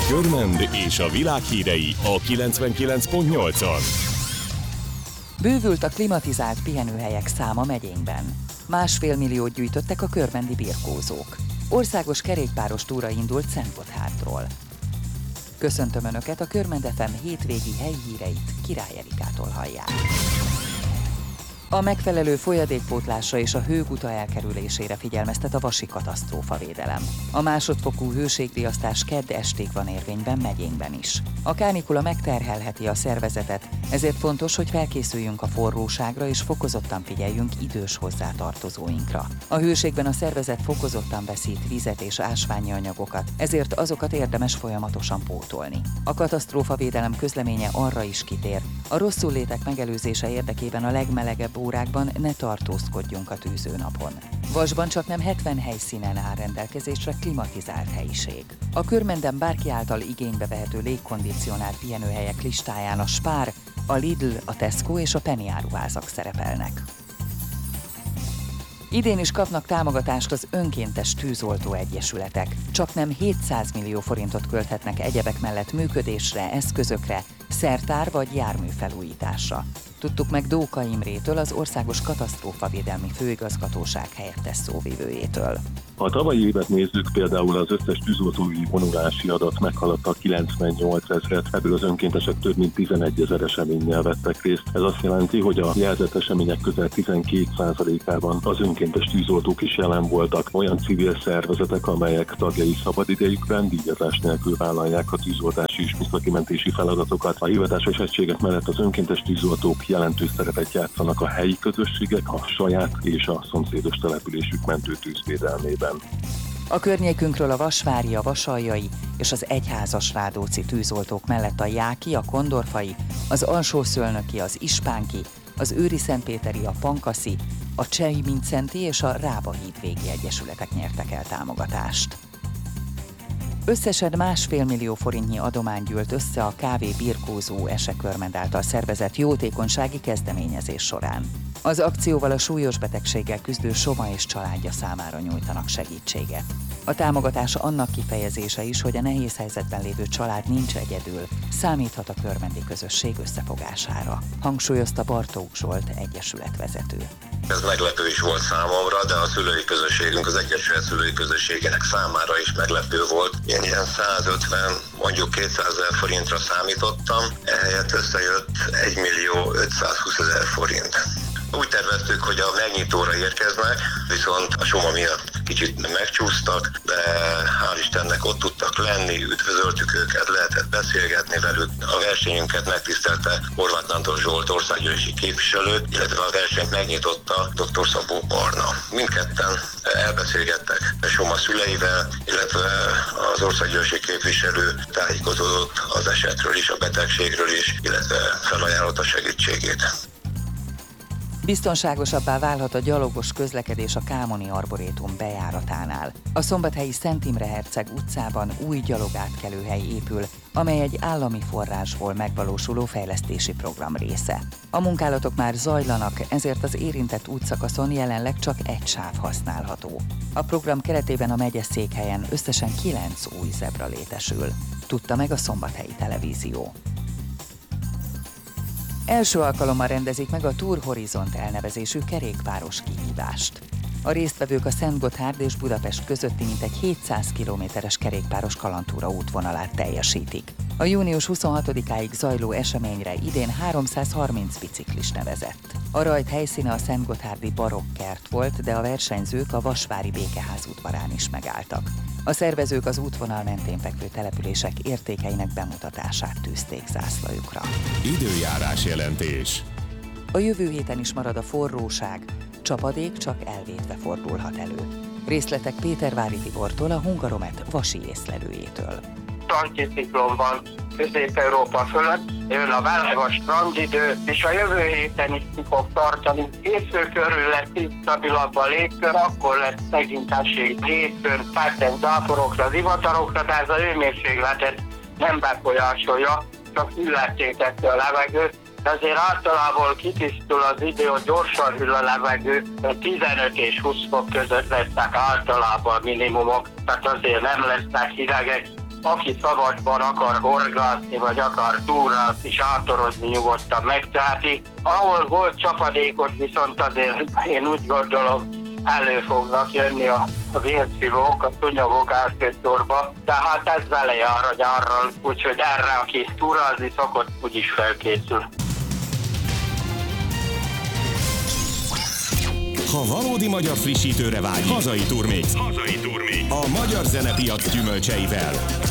Körmend és a világ hírei a 99.8-on. Bővült a klimatizált pihenőhelyek száma megyénkben. 1,5 milliót gyűjtöttek a körmendi birkózók. Országos kerékpáros túra indult Szentgotthardról. Köszöntöm Önöket, a Körmend FM hétvégi helyi híreit Király Erikától hallják. A megfelelő folyadékpótlásra és a hőguta elkerülésére figyelmeztet a Vasi Katasztrófavédelem. A másodfokú hőségriasztás kedd estig van érvényben megyénkben is. A kánikula megterhelheti a szervezetet, ezért fontos, hogy felkészüljünk a forróságra és fokozottan figyeljünk idős hozzátartozóinkra. A hőségben a szervezet fokozottan veszít vizet és ásványi anyagokat, ezért azokat érdemes folyamatosan pótolni. A katasztrófavédelem közleménye arra is kitér, a rosszullétek megelőzése érdekében a legmelegebb órákban ne tartózkodjunk a tűzőnapon. Vasban csaknem 70 helyszínen áll rendelkezésre klimatizált helyiség. A Körmenden bárki által igénybe vehető légkondicionált pihenőhelyek listáján a Spar, a Lidl, a Tesco és a Penny áruházak szerepelnek. Idén is kapnak támogatást az önkéntes tűzoltó egyesületek. Csaknem 700 millió forintot költhetnek egyebek mellett működésre, eszközökre, szertár vagy járműfelújításra. Tudtuk meg Dóka Imrétől, az Országos Katasztrófavédelmi Főigazgatóság helyettes szóvivőjétől. Ha a tavalyi évet nézzük, például az összes tűzoltói vonulási adat meghaladta 98 000-et, ebből az önkéntesek több mint 11 000 eseménnyel vettek részt. Ez azt jelenti, hogy a jelzett események közel 12%-ában az önkéntes tűzoltók is jelen voltak. Olyan civil szervezetek, amelyek tagjai szabadidejükben díjazás nélkül vállalják a tűzoltási és műszaki-mentési feladatokat. A hivatásos egységek mellett az önkéntes tűzoltók jelentős szerepet játszanak a helyi közösségek, a saját és a szomszédos településük mentőtűzvédelmében. A környékünkről a vasvári, a vasaljai és az egyházasrádóci tűzoltók mellett a jáki, a kondorfai, az alsószölnöki, az ispánki, az őriszentpéteri, a pankaszi, a csehimincenti és a Rába-hídvégi egyesületek nyertek el támogatást. Összesen 1,5 millió forintnyi adomány gyűlt össze a Kávé Birkózó Ese Körmend által szervezett jótékonysági kezdeményezés során. Az akcióval a súlyos betegséggel küzdő Soma és családja számára nyújtanak segítséget. A támogatás annak kifejezése is, hogy a nehéz helyzetben lévő család nincs egyedül, számíthat a körmendi közösség összefogására, hangsúlyozta Bartók Zsolt egyesületvezető. Ez meglepő is volt számomra, de a szülői közösségünk, az egyesület szülői közösségének számára is meglepő volt. Én ilyen 150, mondjuk 200 000 forintra számítottam, ehelyett összejött 1.520.000 forint. Úgy terveztük, hogy a megnyitóra érkeznek, viszont a Soma miatt kicsit megcsúsztak, de hál' Istennek ott tudtak lenni, üdvözöltük őket, lehetett beszélgetni velük. A versenyünket megtisztelte Horváth Nándor Zsolt országgyűlési képviselő, illetve a versenyt megnyitotta dr. Szabó Barna. Mindketten elbeszélgettek Soma szüleivel, illetve az országgyűlési képviselő tájékozódott az esetről is, a betegségről is, illetve felajánlott a segítségét. Biztonságosabbá válhat a gyalogos közlekedés a Kámoni Arborétum bejáratánál. A szombathelyi Szent Imre Herceg utcában új gyalogátkelőhely épül, amely egy állami forrásból megvalósuló fejlesztési program része. A munkálatok már zajlanak, ezért az érintett útszakaszon jelenleg csak egy sáv használható. A program keretében a megyeszékhelyen összesen 9 új zebra létesül, tudta meg a Szombathelyi Televízió. Első alkalommal rendezik meg a Tour Horizont elnevezésű kerékpáros kihívást. A résztvevők a Szentgotthárd és Budapest közötti mintegy 700 kilométeres kerékpáros kalandtúra útvonalát teljesítik. A június 26-áig zajló eseményre idén 330 biciklis nevezett. A rajt helyszíne a szentgotthárdi barokkert volt, de a versenyzők a vasvári Békeház udvarán is megálltak. A szervezők az útvonal mentén fekvő települések értékeinek bemutatását tűzték zászlajukra. Időjárás jelentés. A jövő héten is marad a forróság, csapadék csak elvétve fordulhat elő. Részletek Pétervári Tibortól, a Hungaromet vasi észlelőjétől. Anticiklon van Közép-Európa fölött, jön a meleg strandidő, és a jövő héten is ki fog tartani. Hétfő körül lesz stabilabb a légkör, akkor lesz megint esély hétfőn pátten záporokra, zivatarokra, de ez a hőmérsékletet nem befolyásolja, csak illettétette a levegőt. De azért általában kitisztul az idő, hogy gyorsan hűl a levegő, 15 és 20 fok között lesznek általában minimumok, tehát azért nem lesznek hidegek. aki szabadban akar horgászni, vagy akar túrázni, sátorozni, nyugodtan megteheti. Ahol volt csapadékot, viszont azért én úgy gondolom, elő fognak jönni a vérszívók, a szúnyogok első sorba, tehát ez vele jár a nyárral, úgyhogy erre, aki túrázni szokott, úgyis felkészül. Ha valódi magyar frissítőre vágy, hazai Turmix. A magyar zenepiac gyümölcseivel.